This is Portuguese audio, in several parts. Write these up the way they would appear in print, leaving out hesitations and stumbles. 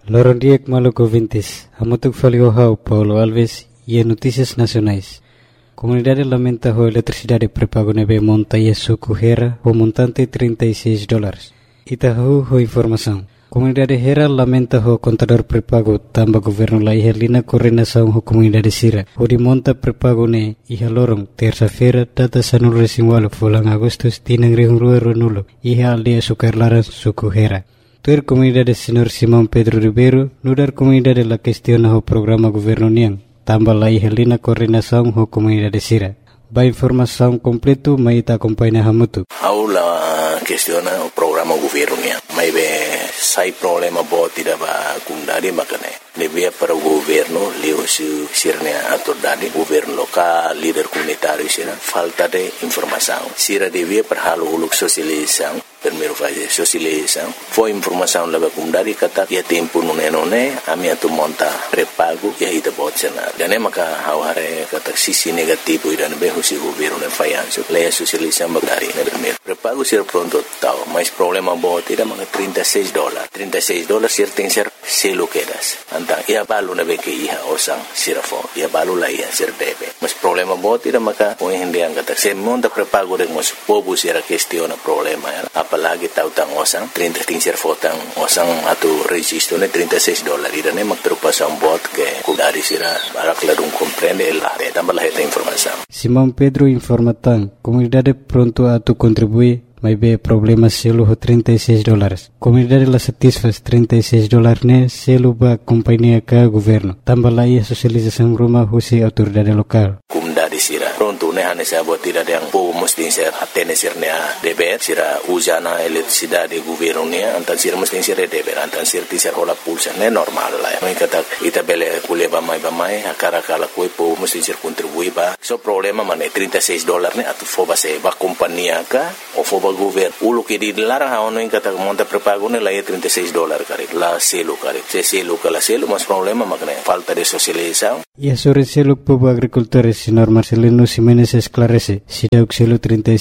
Lorondiek Maluco Vintes, Hamutuk Faliohau, Paulo Alves e Notícias Nacionais. Comunidade lamenta a eletricidade pré-pago nebe monta e suco Hera, o montante $36. Itahu ho informação. Comunidade Hera lamenta o contador pré-pago tamba governo la ihelina coordenação ho comunidade Sira. O de monta pré-pago ne iha lorong terça-feira data sanul resingualo fulang Agustus tinang rihungrua ronulo iha aldea Sukarlaran suku Hera. Tuer comunidade Senhor Simão Pedro Ribeiro nudar comunidade la questiona o programa governo niang tamba la ihelina coordenação ho comunidade Sira. Ba informação completo maita acompanha hamutu. Aula questiona o programa governo niang. Mai be sai problema bo tidak ba kundari makane. Lebih para governo leo sirnya atordade governo lokal líder comunitário sira falta de informação. Sira devia para halo uluk sosialização. Primeiro fazer socialização. Foi informação lá kundari kata ya tempo nune ami atu monta pré-pago ya ita botsena. Dan maka haware kata sisi negativo idan be husi governo ne fayanso. Leia socialização bagari ne primeiro. Pré-pago sira pronto tau, mas problema bo tidak maka $36. $36 sir tem ser selo quedas. Antang ia balu na be ke iha osang sirafo. Ia balu la ia sir debe. Mas problema bo tidak maka o hindi ang kata se monta pré-pago de mas povo sira questiona problema ya. Apalagi tautang osang 30 tinser fotang osang atu registro ne $36 irane magpreocupação bot que kudari sira para clarung comprende el ate tambah esta informação. Simão Pedro informa tan comunidade pronto atu contribui mas be problema selo ho $36. Comunidade la satisfaz $36 ne selo ba companhia ka governo. Tambah la ia socialização rumah husi autoridade lokal. Comunidade sira pronto ne hane sa bot tidak yang po mesti ser atene sirnya deber sira usana eletricidade governo ne antan sira mesti ser deber antan sir ti ser hola pulsa ne normal la. Mai kata ita bele kuleba mai akara kala koi po mesti ser contribui ba. So problema mane $36 ne atu foba se ba companhia ka o foba governo ulo que dilarang haono in kata monta pré-pago ne la $36 kare la selo kare se selo kala selo mas problema makne falta de socialização. E sobre selo povo agricultores senhor Marcelino Ximenes esclarece si dauk selo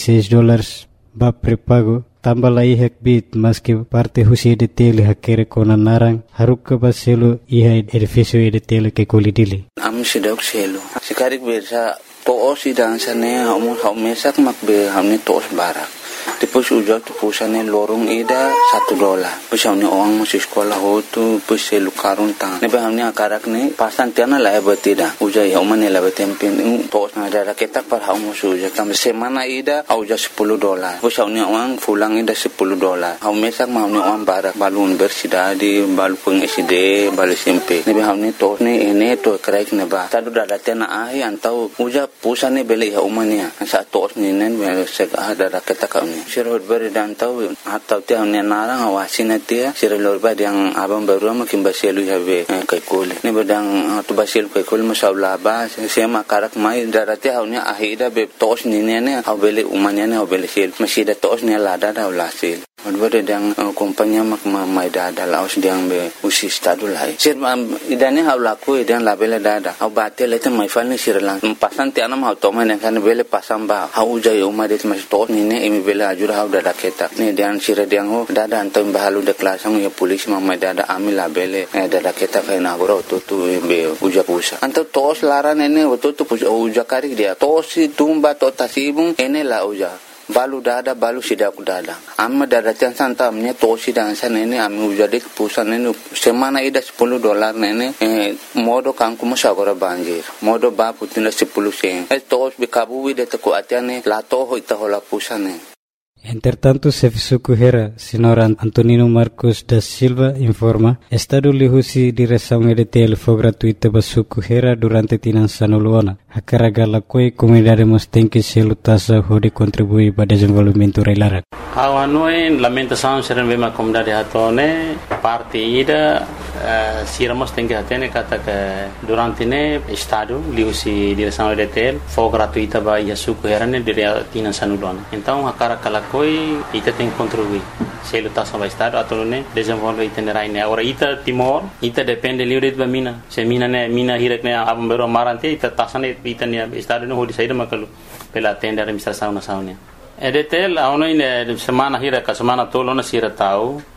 $36 ba pré-pago tambah la ihak bit mas que parte husi de tele hakere kona narang haruk ba selo iha edifício de tele que kolidili am si dauk selo sikarik bersa to si dansane mesak makbe hamne tos barak. Tipos ujak tu pusane lorong ida $1. Pus hamne orang masih sekolah hotu pus selu karun tang. Nebe hamne akarak ne pasan tiana la betida. Ujak hamne la betempin tos na ada ketak par ham masih ujak tam semana ida auja $10. Pus hamne orang fulang ida $10. Ham mesak hamne orang barak balun bersida di balu peng SD balu SMP. Nebe hamne tos ne ene to kraik neba. Tadu dada tiana ahi antau ujak pusane beli hamne sa tos ne nen sek ada ketak Sirhut beri dan tahu atau tiang ni narang awasin dia sirhut beri yang abang baru makin basilu habe kaikuli ni bedang tu basil kaikuli masalah bah sema karak mai darati haunya ahida be tos ni ne habele umanya ne habele sil masih ada tos ni lada dah ulasil beri yang kompanya mak mai dada laos yang be usi stadu lai sir idane haulaku idan labele dada hau batel itu mai fal ni sirlang pasan tianam hau toman yang kan bele pasang ba hau jai umadet mas tos ni ne imi bele ajur hau dada ketak ni dan sira diang ho dada antam bahalu de kelasang ya polis mamai dada amil labele dada ketak kai na goro tu be uja pusa antam tos laran ene tu uja karik dia tos tumba to tasibung ene la uja balu dada balu sidak dada amma dada tian santam nya tosi dan san ini ami ujade pusan ini semana ida $10 nene modo kangku masagora banjir modo ba putina 10 sen tos bikabu wide te ko atiane la to hoita hola pusane. Entretanto, Sefisuku Hera, senhor Antonino Marcos da Silva, informa, Estado lihusi direção EDTL foi gratuita para Suku Hera durante tinan sanuluana. A carga la coi comunidade mostém que selo tasa hode contribui para desenvolvimento reilara. Awanoi lamentação seren bema comunidade hatone parte ida sira mostém que hatene kata que durante ne Estado lihusi direção EDTL foi gratuita para Suku Hera ne durante tinan sanuluana. Então a carga la coi ita tem contribuir selo tasa para Estado atau ne desenvolve itinerai ne. Agora ita Timor ita depende livre de mina. Se mina hirak ne abang baru marante ita tasa ne ita ne Estado ne hodi saída makalu pela tenda administração nacional. EDTL aonde semana hira ka semana tolo na sira tau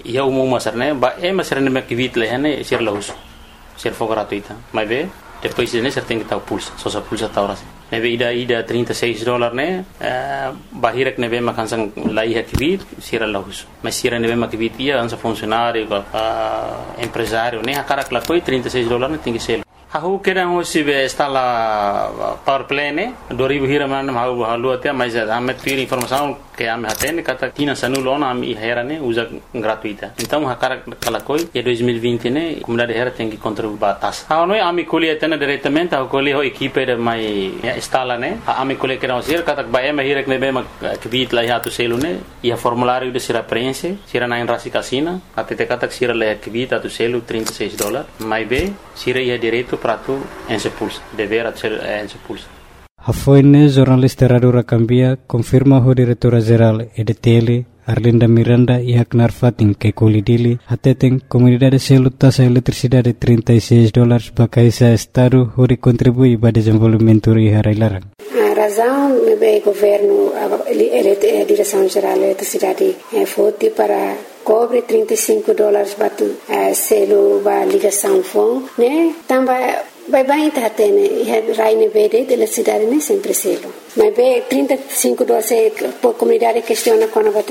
ia umum masarne ba masarne me kivit lehane sir laus sir for gratuita mas be depois ne ser tem que estar pulsa só sa pulsa tá ora nebe ida $36 ne bahirek nebe makansang lai kivit sir laus mas sir nebe makivit ia ansa funcionário empresário ne hakara kla foi $36 ne tem que ser Aku kira hosi be instala power play ne 2000 hira man halu até mas ame ter informação que ame hatene kata tina sanulona ame hera ne usa gratuita então hakara kala koi e 2020 ne comunidade hera tem que contribuir batas noi ame colhe atena diretamente ao colhe ho equipe de mai instala ne ame colhe que não ser kata ba ame hira ne be ma kibit la ya tu selu ne ia formulário de sira prense sira na rasi casina até te kata sira le kibit tu selu $36 mai be sira ia direito prato en sepulsa dever en sepulsa Hafoine jornalista Radura Cambia confirma o diretora-geral EDTL Arlinda Miranda e Haknar Fatin que colidili atetem comunidade selo taxa eletricidade $36 para caisa estado onde contribui para desenvolvimento e harailarang. A razão do governo a direção geral da eletricidade foi para cobre $35 para selo para ligação phone, né? Também vai tá tendo raine verde de eletricidade nem sempre selo. Mas be $35 por comunidade questiona quando vai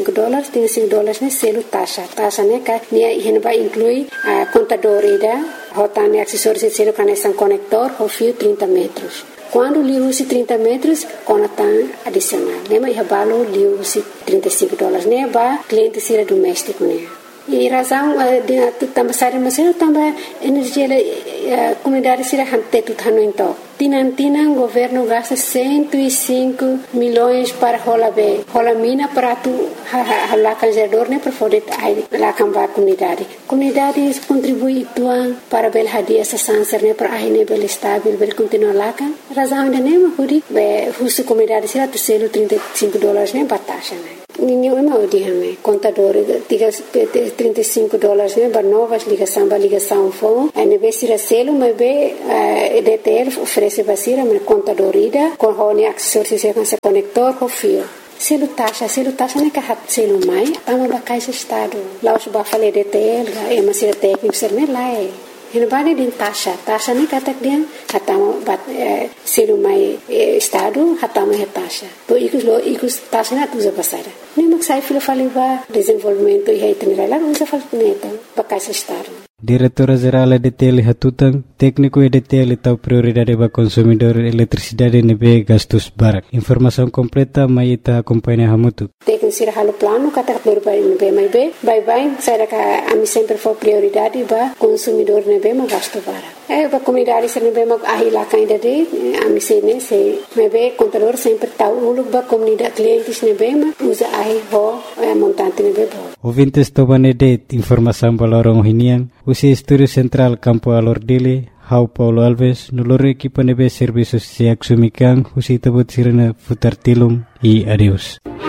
$35 né selo taxa né que nem vai incluir a contador ida rotane acessórios de selo conexão conector ou fio 30 metros. Quando lhe use 30 metros, conta adicional. Lembra que vale lhe use $35 né para cliente ser doméstico né. E razão de também sair mas também energia comunidade será hante tudo então tinan governo gasta 105 milhões para rola mina para tu lá canjador né para poder lá cambar comunidade contribui tuan para bel hadia essa sanser né para aí bel estável bel continuar lá kan razão de nem huri be husu comunidade será tu selo $35 né bataixa né ninguém não diame contador diga $35 né para novas ligação phone aí be será selo mas be EDTL oferece basira mas contador ida com hone acessórios se conector com fio selo taxa né que hat selo mai tama ba caixa estado lá os ba falei EDTL é mas será técnico ser né lá é Ele bade din taxa ni katak dia hatama bat selu mai estado hatama he taxa. To ikus taxa na tuza pasara. Ni maksai filo fali ba desenvolvimento e itinerário usa fal neto bakais estado. Diretora-Geral EDTL Hatutang, técnico EDTL tau prioridade para consumidor eletricidade nebe gastos barak. Informação completa mai ita acompanha hamutu. Técnico sira halo plano kata prioridade nebe mai be, bye saya ka ami sempre for prioridade para consumidor nebe ma gasto barak. Ba comunidade sira nebe ma ahila kainda de ami sene se nebe contador sempre tau uluk ba comunidade clientes nebe ma usa ahi ho montante nebe bo. Ouvintes tobanede informação balorong hinian. Usi Estúdio Central Campo Alordili, Hau Paulo Alves, nulore equipa nebe serviços se axumikan, usi tabut sirena futar tilum e adeus.